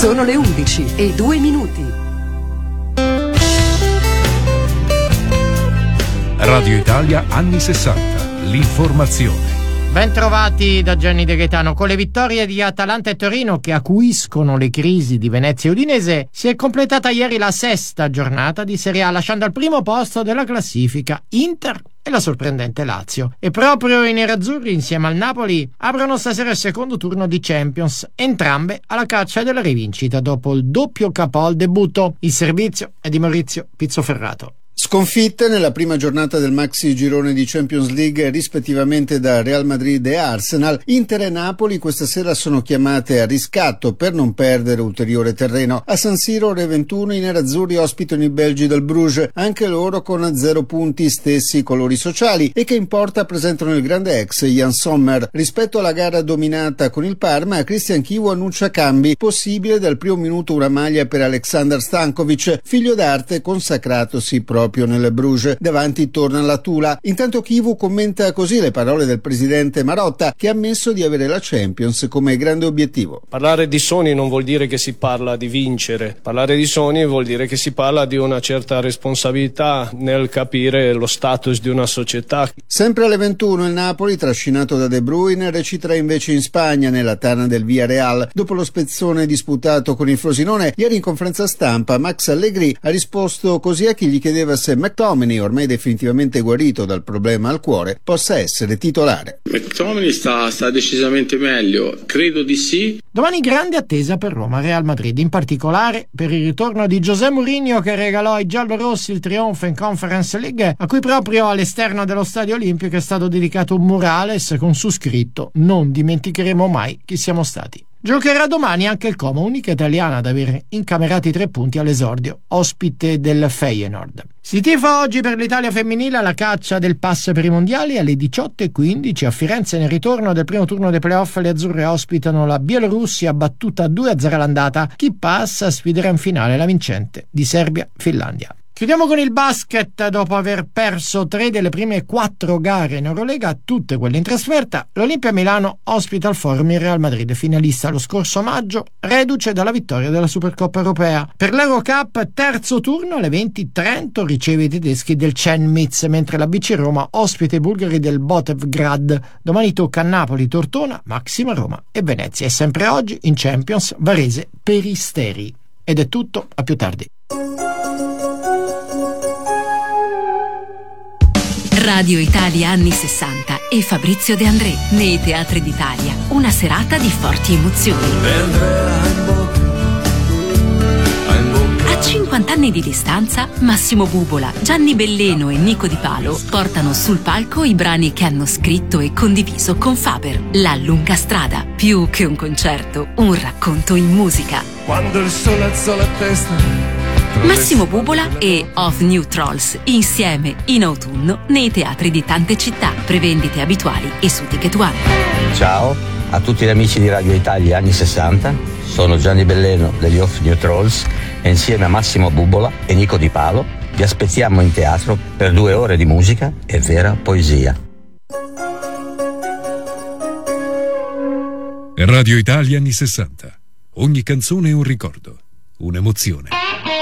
Sono le 11:02. Radio Italia anni 60. L'informazione. Ben trovati da Gianni De Gaetano. Con le vittorie di Atalanta e Torino che acuiscono le crisi di Venezia e Udinese, si è completata ieri la sesta giornata di Serie A, lasciando al primo posto della classifica Inter e la sorprendente Lazio. E proprio i nerazzurri, insieme al Napoli, aprono stasera il secondo turno di Champions, entrambe alla caccia della rivincita dopo il doppio capo al debutto. Il servizio è di Maurizio Pizzoferrato. Sconfitte nella prima giornata del maxi girone di Champions League rispettivamente da Real Madrid e Arsenal. Inter e Napoli questa sera sono chiamate a riscatto per non perdere ulteriore terreno. A San Siro, ore 21, i nerazzurri ospitano i belgi del Bruges, anche loro con 0 punti, stessi colori sociali, e che in porta presentano il grande ex Jan Sommer. Rispetto alla gara dominata con il Parma, Christian Chivu annuncia cambi, possibile dal primo minuto una maglia per Aleksandar Stankovic, figlio d'arte consacratosi proprio nel Bruges. Davanti torna la Tula. Intanto Chivu commenta così le parole del presidente Marotta, che ha ammesso di avere la Champions come grande obiettivo. Parlare di sogni non vuol dire che si parla di vincere, parlare di sogni vuol dire che si parla di una certa responsabilità nel capire lo status di una società. Sempre alle 21 il Napoli, trascinato da De Bruyne, reciterà invece in Spagna nella tana del Villarreal. Dopo lo spezzone disputato con il Frosinone, ieri in conferenza stampa Max Allegri ha risposto così a chi gli chiedeva se McTominay, ormai definitivamente guarito dal problema al cuore, possa essere titolare. McTominay sta decisamente meglio, credo di sì. Domani grande attesa per Roma-Real Madrid, in particolare per il ritorno di José Mourinho, che regalò ai giallorossi il trionfo in Conference League, a cui proprio all'esterno dello Stadio Olimpico è stato dedicato un murales con su scritto: "Non dimenticheremo mai chi siamo stati". Giocherà domani anche il Como, unica italiana ad aver incamerati 3 punti all'esordio, ospite del Feyenoord. Si tifa oggi per l'Italia femminile alla caccia del pass per i mondiali. Alle 18:15 a Firenze, nel ritorno del primo turno dei playoff, le azzurre ospitano la Bielorussia, battuta 2-0 all'andata. Chi passa sfiderà in finale la vincente di Serbia-Finlandia. Chiudiamo con il basket. Dopo aver perso 3 delle prime 4 gare in Eurolega, tutte quelle in trasferta, l'Olimpia Milano ospita al Forum il Real Madrid, finalista lo scorso maggio, reduce dalla vittoria della Supercoppa Europea. Per l'Eurocup, terzo turno, alle 20, Trento riceve i tedeschi del Chemnitz, mentre la BC Roma ospita i bulgari del Botevgrad. Domani tocca a Napoli, Tortona, Maxima Roma e Venezia. E sempre oggi in Champions, Varese Peristeri. Ed è tutto, a più tardi. Radio Italia anni 60 e Fabrizio De André nei teatri d'Italia. Una serata di forti emozioni. A 50 anni di distanza, Massimo Bubola, Gianni Belleno e Nico Di Palo portano sul palco i brani che hanno scritto e condiviso con Faber. La lunga strada, più che un concerto, un racconto in musica. Quando il sole alzò la testa. Massimo Bubola e Of New Trolls insieme in autunno nei teatri di tante città. Prevendite abituali e su Ticket One. Ciao a tutti gli amici di Radio Italia anni 60, sono Gianni Belleno degli Of New Trolls e insieme a Massimo Bubola e Nico Di Palo vi aspettiamo in teatro per 2 ore di musica e vera poesia. Radio Italia anni 60. Ogni canzone è un ricordo, un'emozione.